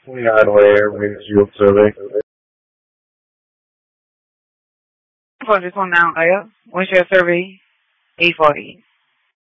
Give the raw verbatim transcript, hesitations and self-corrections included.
twenty-nine Ware, Ridgefield Survey. Focus on now, Aya. What's your survey? eight forty.